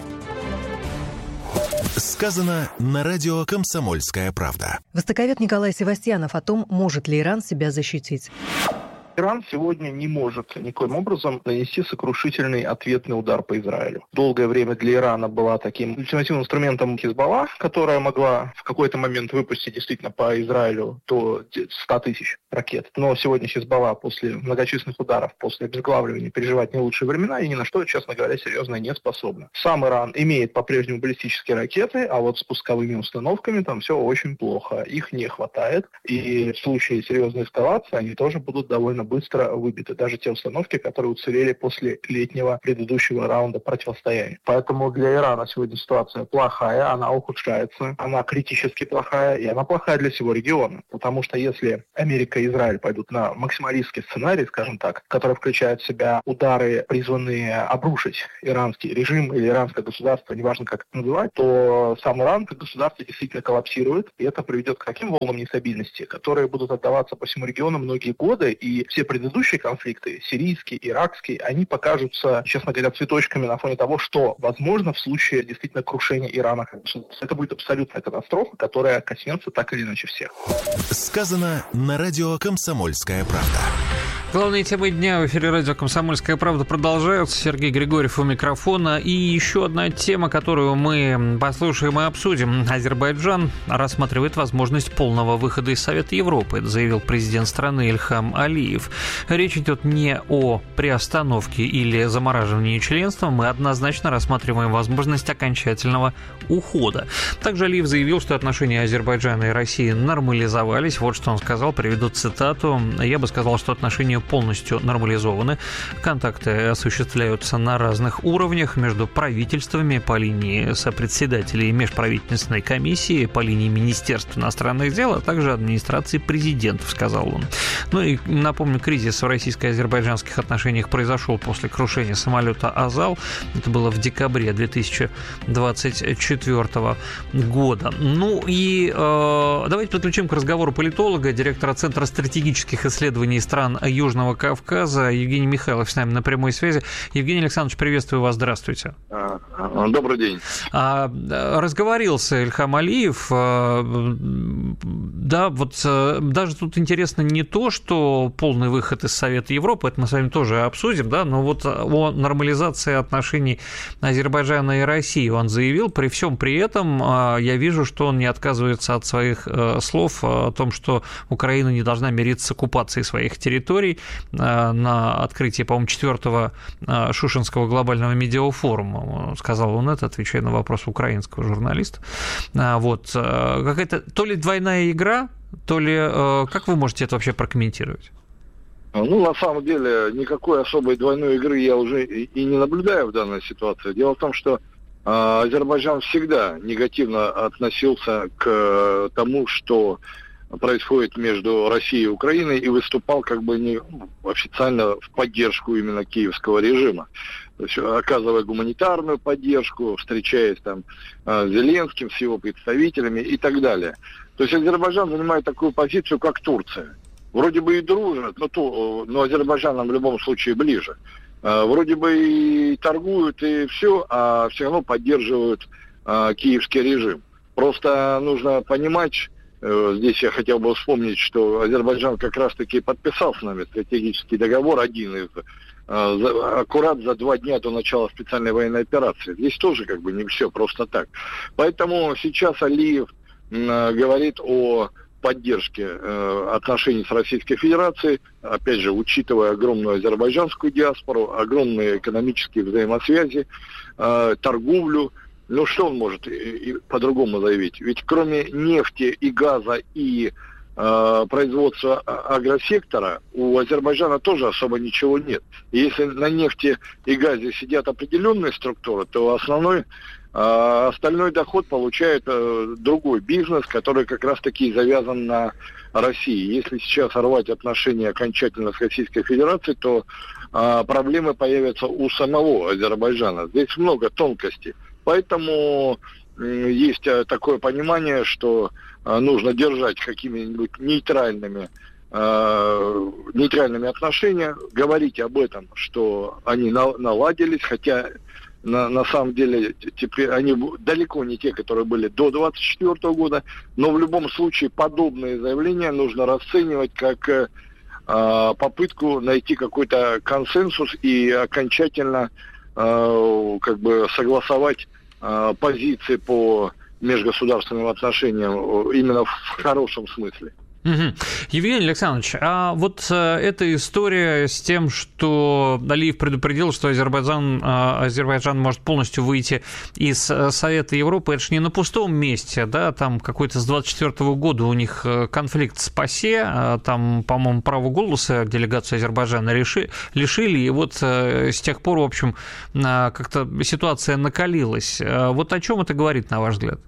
Сказано на радио «Комсомольская правда». Востоковед Николай Севастьянов о том, может ли Иран себя защитить. Иран сегодня не может никоим образом нанести сокрушительный ответный удар по Израилю. Долгое время для Ирана была таким ультимативным инструментом Хизбалла, которая могла в какой-то момент выпустить действительно по Израилю до 100 тысяч ракет. Но сегодня Хизбалла после многочисленных ударов, после обезглавливания переживает не лучшие времена и ни на что, честно говоря, серьезно не способна. Сам Иран имеет по-прежнему баллистические ракеты, а вот с пусковыми установками там все очень плохо. Их не хватает. И в случае серьезной эскалации они тоже будут довольно быстро выбиты. Даже те установки, которые уцелели после летнего предыдущего раунда противостояния. Поэтому для Ирана сегодня ситуация плохая, она ухудшается, она критически плохая, и она плохая для всего региона. Потому что если Америка и Израиль пойдут на максималистский сценарий, скажем так, который включает в себя удары, призванные обрушить иранский режим или иранское государство, неважно как это называть, то сам Иран как государство действительно коллапсирует, и это приведет к таким волнам нестабильности, которые будут отдаваться по всему региону многие годы, и все предыдущие конфликты, сирийские, иракские, они покажутся, честно говоря, цветочками на фоне того, что возможно в случае действительно крушения Ирана как государства. Это будет абсолютная катастрофа, которая коснется так или иначе всех. Сказано на радио «Комсомольская правда». Главные темы дня в эфире радио «Комсомольская правда» продолжаются. Сергей Григорьев у микрофона. И еще одна тема, которую мы послушаем и обсудим. Азербайджан рассматривает возможность полного выхода из Совета Европы, это заявил президент страны Ильхам Алиев. Речь идет не о приостановке или замораживании членства. Мы однозначно рассматриваем возможность окончательного ухода. Также Алиев заявил, что отношения Азербайджана и России нормализовались. Вот что он сказал, приведу цитату. Я бы сказал, что отношения полностью нормализованы. Контакты осуществляются на разных уровнях между правительствами по линии сопредседателей межправительственной комиссии, по линии Министерства иностранных дел, а также администрации президентов, сказал он. Ну и напомню, кризис в российско-азербайджанских отношениях произошел после крушения самолета «Азал». Это было в декабре 2024 года. Ну и давайте подключим к разговору политолога, директора Центра стратегических исследований стран Южного Кавказа Евгений Михайлов с нами на прямой связи. Евгений Александрович, приветствую вас, здравствуйте. Добрый день. Разговорился Ильхам Алиев. Да, вот даже тут интересно не то, что полный выход из Совета Европы, это мы с вами тоже обсудим, да, но вот о нормализации отношений Азербайджана и России он заявил. При всем при этом я вижу, что он не отказывается от своих слов о том, что Украина не должна мириться с оккупацией своих территорий на открытии, по-моему, 4-го Шушенского глобального медиафорума. Сказал он это, отвечая на вопрос украинского журналиста. Вот. Какая-то то ли двойная игра, то ли... Как вы можете это вообще прокомментировать? Ну, на самом деле, никакой особой двойной игры я уже и не наблюдаю в данной ситуации. Дело в том, что Азербайджан всегда негативно относился к тому, что происходит между Россией и Украиной, и выступал как бы не официально в поддержку именно киевского режима. То есть, оказывая гуманитарную поддержку, встречаясь там с Зеленским, с его представителями и так далее. То есть Азербайджан занимает такую позицию, как Турция. Вроде бы и дружат, но Азербайджан нам в любом случае ближе. Вроде бы и торгуют, и все, а все равно поддерживают киевский режим. Просто нужно понимать, здесь я хотел бы вспомнить, что Азербайджан как раз-таки подписал с нами стратегический договор, один из, аккурат за 2 дня до начала специальной военной операции. Здесь тоже как бы не все просто так. Поэтому сейчас Алиев говорит о поддержке отношений с Российской Федерацией, опять же, учитывая огромную азербайджанскую диаспору, огромные экономические взаимосвязи, торговлю. Ну, что он может по-другому заявить? Ведь кроме нефти и газа и производства агросектора у Азербайджана тоже особо ничего нет. И если на нефти и газе сидят определенные структуры, то остальной доход получает другой бизнес, который как раз-таки завязан на России. Если сейчас рвать отношения окончательно с Российской Федерацией, то проблемы появятся у самого Азербайджана. Здесь много тонкостей. Поэтому есть такое понимание, что нужно держать какими-нибудь нейтральными отношения, говорить об этом, что они наладились, хотя на самом деле теперь они далеко не те, которые были до 2024 года, но в любом случае подобные заявления нужно расценивать как попытку найти какой-то консенсус и окончательно согласовать позиции по межгосударственным отношениям именно в хорошем смысле. Угу. Евгений Александрович, а вот эта история с тем, что Алиев предупредил, что Азербайджан может полностью выйти из Совета Европы, это же не на пустом месте, да, там какой-то с 24 года у них конфликт с ПАСЕ, там, по-моему, право голоса делегацию Азербайджана лишили, и вот с тех пор, в общем, как-то ситуация накалилась. Вот о чем это говорит, на ваш взгляд?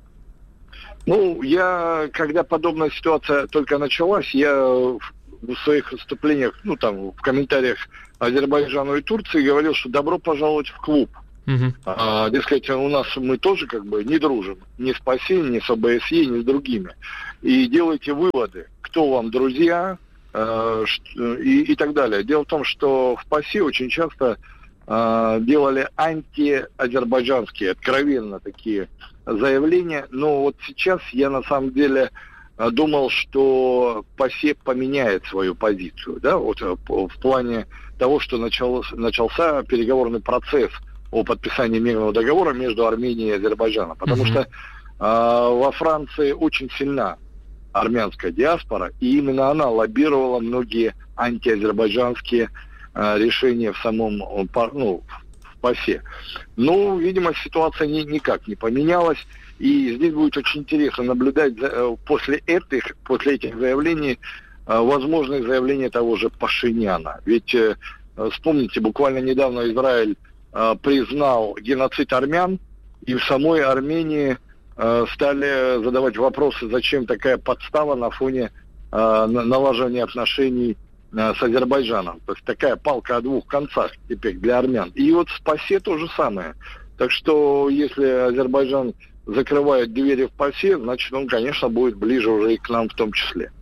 Когда подобная ситуация только началась, я в своих выступлениях, в комментариях Азербайджану и Турции говорил, что добро пожаловать в клуб. Дескать, мы тоже не дружим ни с ПАСЕ, ни с ОБСЕ, ни с другими. И делайте выводы, кто вам друзья и так далее. Дело в том, что в ПАСЕ очень часто делали антиазербайджанские, откровенно такие заявления, но вот сейчас я на самом деле думал, что ПАСЕ поменяет свою позицию, да, вот в плане того, что начался переговорный процесс о подписании мирного договора между Арменией и Азербайджаном, потому что во Франции очень сильна армянская диаспора, и именно она лоббировала многие антиазербайджанские решения в самом в ПАСЕ. Видимо, ситуация никак не поменялась, и здесь будет очень интересно наблюдать после этих заявлений возможные заявления того же Пашиняна. Ведь вспомните, буквально недавно Израиль признал геноцид армян, и в самой Армении стали задавать вопросы, зачем такая подстава на фоне налаживания отношений с Азербайджаном. То есть такая палка о двух концах теперь для армян. И вот в ПАСЕ то же самое. Так что если Азербайджан закрывает двери в ПАСЕ, значит он, конечно, будет ближе уже и к нам в том числе.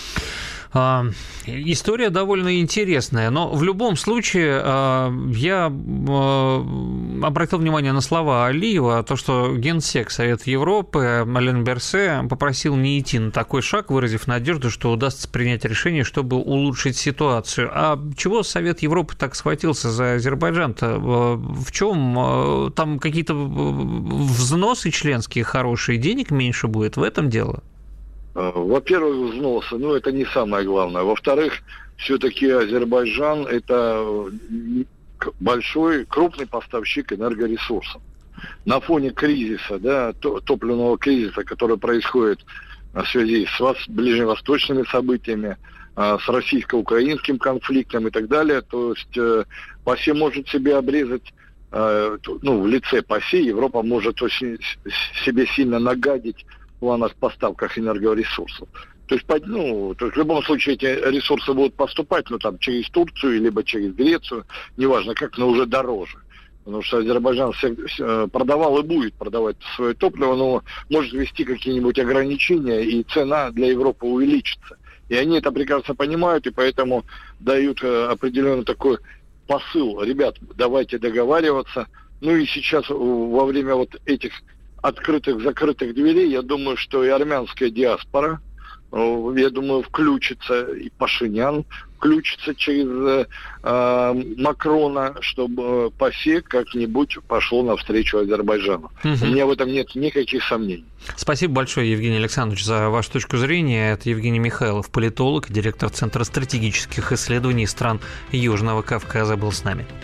История довольно интересная, но в любом случае я обратил внимание на слова Алиева, то, что генсек Совета Европы Ален Берсе попросил не идти на такой шаг, выразив надежду, что удастся принять решение, чтобы улучшить ситуацию. А чего Совет Европы так схватился за Азербайджан-то? В чем? Там какие-то взносы членские хорошие, денег меньше будет, в этом дело? Во-первых, взносы, это не самое главное. Во-вторых, все-таки Азербайджан – это большой, крупный поставщик энергоресурсов. На фоне кризиса, топливного кризиса, который происходит в связи с ближневосточными событиями, с российско-украинским конфликтом и так далее, то есть ПАСЕ может себе обрезать, в лице ПАСЕ Европа может очень себе сильно нагадить в планах поставках энергоресурсов. То есть в любом случае эти ресурсы будут поступать, через Турцию, либо через Грецию, неважно как, но уже дороже. Потому что Азербайджан продавал и будет продавать свое топливо, но может ввести какие-нибудь ограничения, и цена для Европы увеличится. И они это прекрасно понимают, и поэтому дают определенный такой посыл. Ребят, давайте договариваться. И сейчас во время этих открытых-закрытых дверей, я думаю, что и армянская диаспора, включится, и Пашинян включится через Макрона, чтобы ПАСЕ как-нибудь пошло навстречу Азербайджану. У меня в этом нет никаких сомнений. Спасибо большое, Евгений Александрович, за вашу точку зрения. Это Евгений Михайлов, политолог, директор Центра стратегических исследований стран Южного Кавказа, был с нами.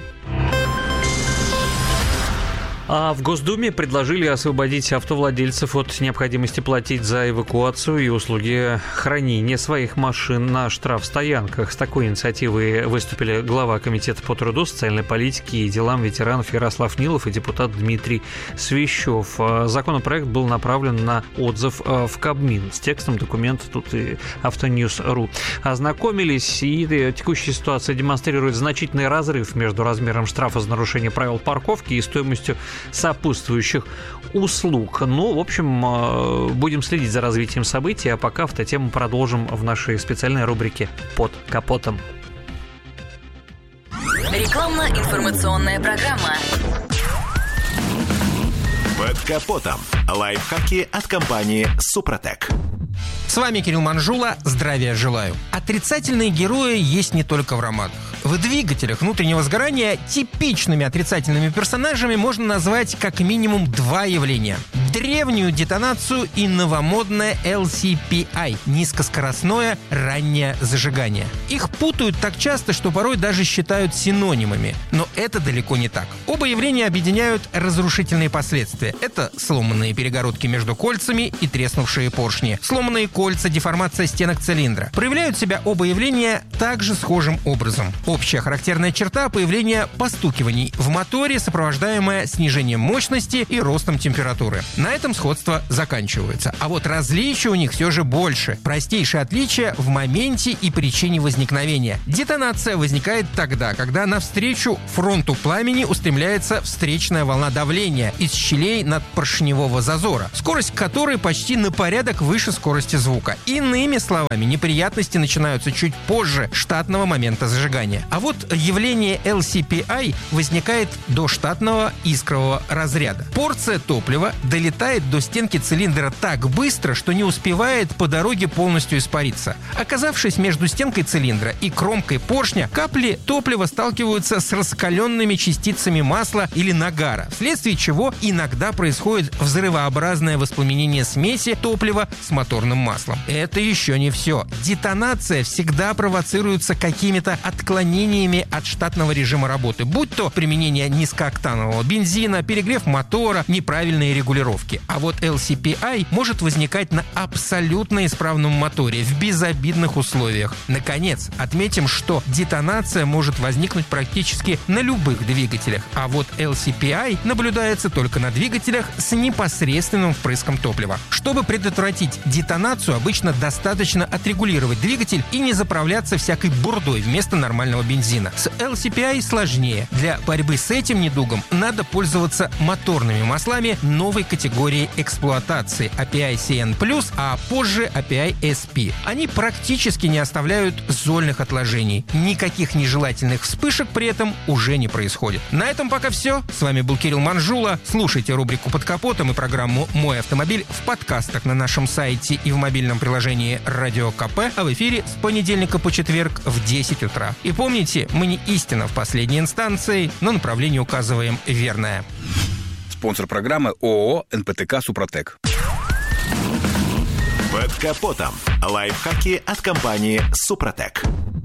А в Госдуме предложили освободить автовладельцев от необходимости платить за эвакуацию и услуги хранения своих машин на штрафстоянках. С такой инициативой выступили глава Комитета по труду, социальной политике и делам ветеранов Ярослав Нилов и депутат Дмитрий Свищев. Законопроект был направлен на отзыв в Кабмин. С текстом документа тут и Автоньюз.ру ознакомились, и текущая ситуация демонстрирует значительный разрыв между размером штрафа за нарушение правил парковки и стоимостью сопутствующих услуг. В общем, будем следить за развитием событий, а пока автотему продолжим в нашей специальной рубрике «Под капотом». Рекламно-информационная программа. «Под капотом». Лайфхаки от компании «Супротек». С вами Кирилл Манжула. Здравия желаю. Отрицательные герои есть не только в романах. В двигателях внутреннего сгорания типичными отрицательными персонажами можно назвать как минимум два явления. Древнюю детонацию и новомодное LCPI – низкоскоростное раннее зажигание. Их путают так часто, что порой даже считают синонимами. Но это далеко не так. Оба явления объединяют разрушительные последствия. Это сломанные перегородки между кольцами и треснувшие поршни. Сломанные кольца, деформация стенок цилиндра. Проявляют себя оба явления также схожим образом. Общая характерная черта – появление постукиваний в моторе, сопровождаемое снижением мощности и ростом температуры. На этом сходство заканчивается. А вот различия у них все же больше. Простейшее отличие в моменте и причине возникновения. Детонация возникает тогда, когда навстречу фронту пламени устремляется встречная волна давления из щелей надпоршневого зазора, скорость которой почти на порядок выше скорости звука. Иными словами, неприятности начинаются чуть позже штатного момента зажигания. А вот явление LCPI возникает до штатного искрового разряда. Порция топлива долетает до стенки цилиндра так быстро, что не успевает по дороге полностью испариться. Оказавшись между стенкой цилиндра и кромкой поршня, капли топлива сталкиваются с раскаленными частицами масла или нагара, вследствие чего иногда происходит взрывообразное воспламенение смеси топлива с моторным маслом. Это еще не все. Детонация всегда провоцируется какими-то отклонениями от штатного режима работы, будь то применение низкооктанового бензина, перегрев мотора, неправильные регулировки. А вот LCPI может возникать на абсолютно исправном моторе в безобидных условиях. Наконец, отметим, что детонация может возникнуть практически на любых двигателях, а вот LCPI наблюдается только на двигателях с непосредственным впрыском топлива. Чтобы предотвратить детонацию, обычно достаточно отрегулировать двигатель и не заправляться всякой бурдой вместо нормального бензина. С LCPI сложнее. Для борьбы с этим недугом надо пользоваться моторными маслами новой категории эксплуатации API CN+, а позже API SP. Они практически не оставляют зольных отложений. Никаких нежелательных вспышек при этом уже не происходит. На этом пока все. С вами был Кирилл Манжула. Слушайте рубрику «Под капотом» и программу «Мой автомобиль» в подкастах на нашем сайте и в мобильном приложении «Радио КП», а в эфире с понедельника по четверг в 10 утра. И помните, мы не истина в последней инстанции, но направление указываем верное. Спонсор программы ООО «НПТК Супротек». Под капотом. Лайфхаки от компании «Супротек».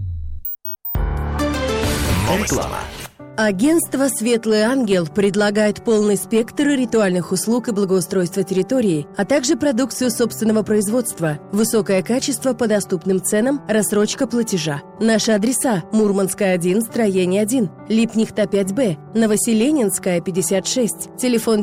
Реклама. Агентство «Светлый ангел» предлагает полный спектр ритуальных услуг и благоустройства территории, а также продукцию собственного производства, высокое качество по доступным ценам, рассрочка платежа. Наши адреса: Мурманская, 1, строение 1, Липнихта, 5Б, Новоселенинская, 56, телефон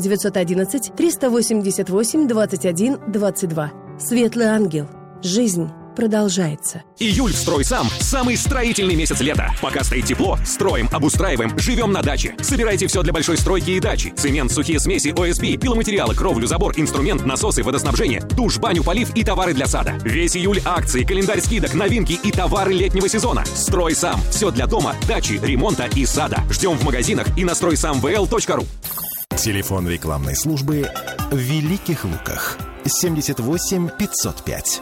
911-388-21-22. «Светлый ангел». Жизнь продолжается. Июль в «Стройсам» – самый строительный месяц лета. Пока стоит тепло, строим, обустраиваем, живем на даче. Собирайте все для большой стройки и дачи. Цемент, сухие смеси, ОСБ, пиломатериалы, кровлю, забор, инструмент, насосы, водоснабжение, душ, баню, полив и товары для сада. Весь июль акции, календарь скидок, новинки и товары летнего сезона. «Стройсам» – все для дома, дачи, ремонта и сада. Ждем в магазинах и на стройсамвл.ру. Телефон рекламной службы в Великих Луках. 78 505.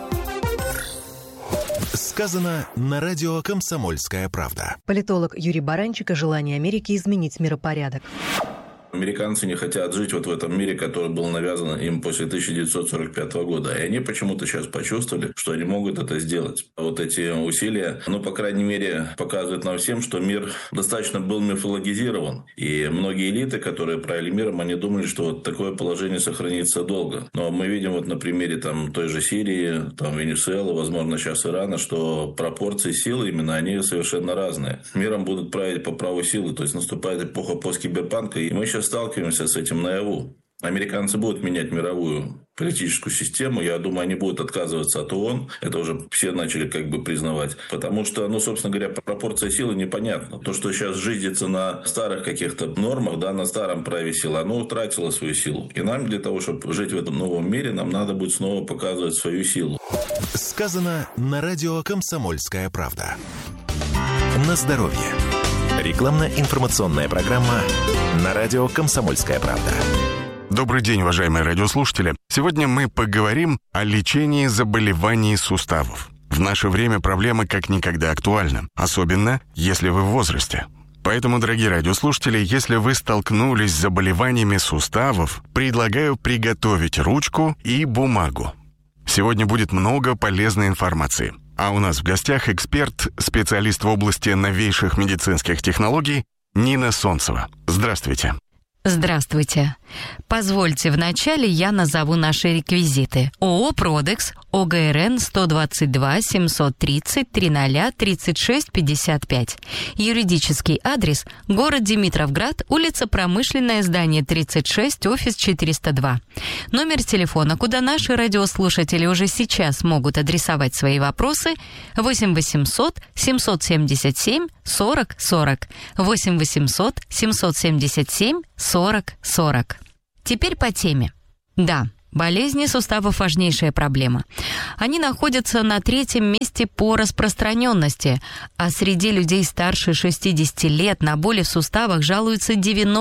Сказано на радио «Комсомольская правда». Политолог Юрий Баранчик о желании Америки изменить миропорядок. Американцы не хотят жить вот в этом мире, который был навязан им после 1945 года. И они почему-то сейчас почувствовали, что они могут это сделать. Вот эти усилия, по крайней мере, показывают нам всем, что мир достаточно был мифологизирован. И многие элиты, которые правили миром, они думали, что вот такое положение сохранится долго. Но мы видим вот на примере той же Сирии, Венесуэлы, возможно, сейчас Ирана, что пропорции силы именно, они совершенно разные. Миром будут править по праву силы, то есть наступает эпоха посткиберпанка, и мы сейчас сталкиваемся с этим наяву. Американцы будут менять мировую политическую систему. Я думаю, они будут отказываться от ООН. Это уже все начали признавать. Потому что, собственно говоря, пропорция силы непонятна. То, что сейчас жизнится на старых каких-то нормах, на старом праве силы, оно утратило свою силу. И нам для того, чтобы жить в этом новом мире, нам надо будет снова показывать свою силу. Сказано на радио «Комсомольская правда». На здоровье. Рекламно-информационная программа на радио «Комсомольская правда». Добрый день, уважаемые радиослушатели. Сегодня мы поговорим о лечении заболеваний суставов. В наше время проблема как никогда актуальна, особенно если вы в возрасте. Поэтому, дорогие радиослушатели, если вы столкнулись с заболеваниями суставов, предлагаю приготовить ручку и бумагу. Сегодня будет много полезной информации. А у нас в гостях эксперт, специалист в области новейших медицинских технологий Нина Солнцева. Здравствуйте. Здравствуйте. Позвольте, вначале я назову наши реквизиты. ООО «Продекс», ОГРН 122-730-00-3655. Юридический адрес – город Димитровград, улица Промышленная, здание 36, офис 402. Номер телефона, куда наши радиослушатели уже сейчас могут адресовать свои вопросы – 8 800 777 40 40. 8 800 777 40 40. Теперь по теме. Да, болезни суставов – важнейшая проблема. Они находятся на 3-м месте по распространенности, а среди людей старше 60 лет на боли в суставах жалуются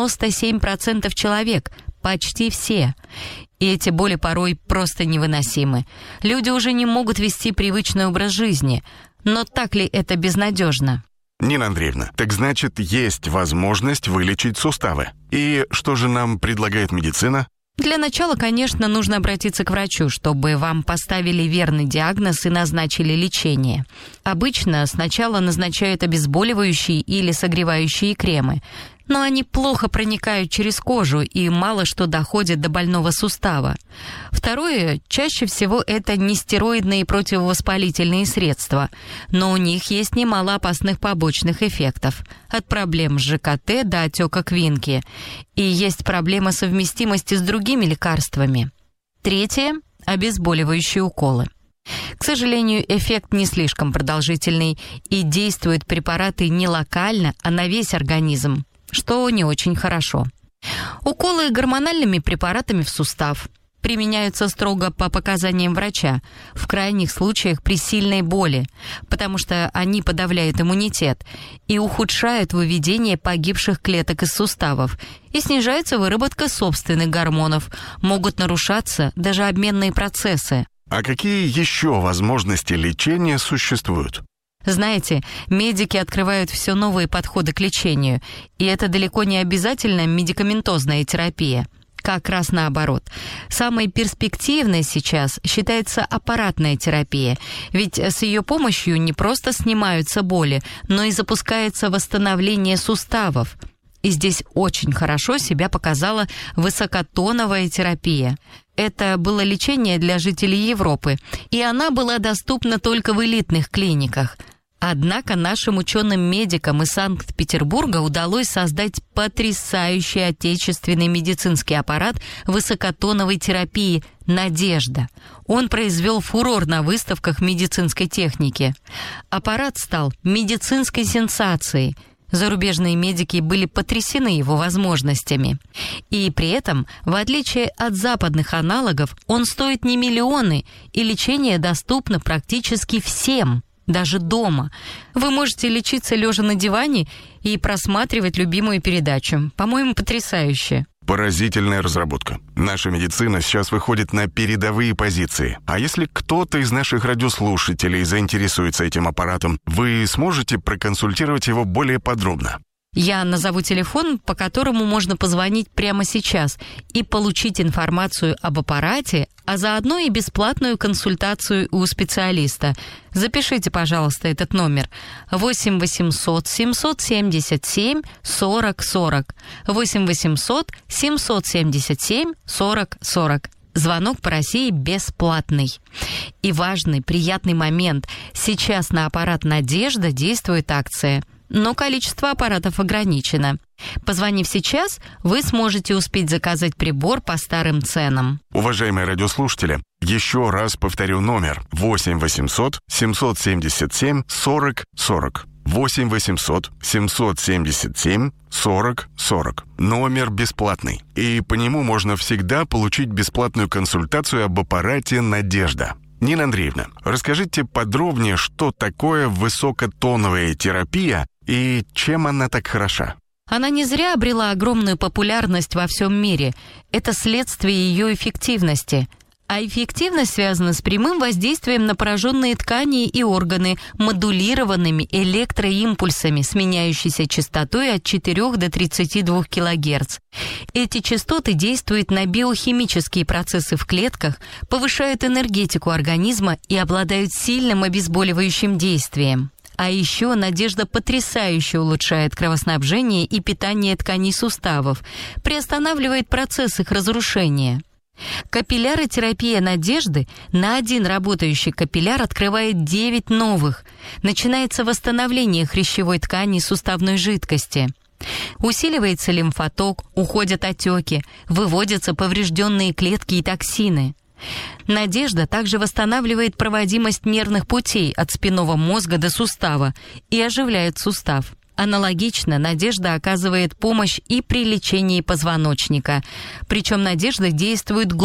97% человек, почти все. И эти боли порой просто невыносимы. Люди уже не могут вести привычный образ жизни. Но так ли это безнадежно? Нина Андреевна, так значит, есть возможность вылечить суставы. И что же нам предлагает медицина? Для начала, конечно, нужно обратиться к врачу, чтобы вам поставили верный диагноз и назначили лечение. Обычно сначала назначают обезболивающие или согревающие кремы, но они плохо проникают через кожу и мало что доходит до больного сустава. Второе, чаще всего это нестероидные противовоспалительные средства, но у них есть немало опасных побочных эффектов, от проблем с ЖКТ до отека квинки, и есть проблема совместимости с другими лекарствами. Третье – обезболивающие уколы. К сожалению, эффект не слишком продолжительный, и действуют препараты не локально, а на весь организм, что не очень хорошо. Уколы гормональными препаратами в сустав применяются строго по показаниям врача, в крайних случаях при сильной боли, потому что они подавляют иммунитет и ухудшают выведение погибших клеток из суставов, и снижается выработка собственных гормонов, могут нарушаться даже обменные процессы. А какие еще возможности лечения существуют? Знаете, медики открывают все новые подходы к лечению, и это далеко не обязательно медикаментозная терапия. Как раз наоборот. Самой перспективной сейчас считается аппаратная терапия, ведь с ее помощью не просто снимаются боли, но и запускается восстановление суставов. И здесь очень хорошо себя показала высокотоновая терапия. Это было лечение для жителей Европы, и она была доступна только в элитных клиниках. Однако нашим ученым-медикам из Санкт-Петербурга удалось создать потрясающий отечественный медицинский аппарат высокотоновой терапии «Надежда». Он произвел фурор на выставках медицинской техники. Аппарат стал медицинской сенсацией. Зарубежные медики были потрясены его возможностями. И при этом, в отличие от западных аналогов, он стоит не миллионы, и лечение доступно практически всем, даже дома. Вы можете лечиться лежа на диване и просматривать любимую передачу. По-моему, потрясающе. Поразительная разработка. Наша медицина сейчас выходит на передовые позиции. А если кто-то из наших радиослушателей заинтересуется этим аппаратом, вы сможете проконсультировать его более подробно? Я назову телефон, по которому можно позвонить прямо сейчас и получить информацию об аппарате, а заодно и бесплатную консультацию у специалиста. Запишите, пожалуйста, этот номер. 8 800 777 40 40. 8 800 777 40 40. Звонок по России бесплатный. И важный, приятный момент. Сейчас на аппарат «Надежда» действует акция, но количество аппаратов ограничено. Позвонив сейчас, вы сможете успеть заказать прибор по старым ценам. Уважаемые радиослушатели, еще раз повторю номер: 8 800 777 40 40. 8 800 777 40 40. Номер бесплатный. И по нему можно всегда получить бесплатную консультацию об аппарате «Надежда». Нина Андреевна, расскажите подробнее, что такое высокотоновая терапия и чем она так хороша? Она не зря обрела огромную популярность во всем мире. Это следствие ее эффективности. А эффективность связана с прямым воздействием на пораженные ткани и органы модулированными электроимпульсами с меняющейся частотой от 4 до 32 кГц. Эти частоты действуют на биохимические процессы в клетках, повышают энергетику организма и обладают сильным обезболивающим действием. А еще «Надежда» потрясающе улучшает кровоснабжение и питание тканей суставов, приостанавливает процесс их разрушения. Капилляротерапия «Надежды» на один работающий капилляр открывает 9 новых. Начинается восстановление хрящевой ткани и суставной жидкости. Усиливается лимфоток, уходят отеки, выводятся поврежденные клетки и токсины. «Надежда» также восстанавливает проводимость нервных путей от спинного мозга до сустава и оживляет сустав. Аналогично «Надежда» оказывает помощь и при лечении позвоночника. Причем «Надежда» действует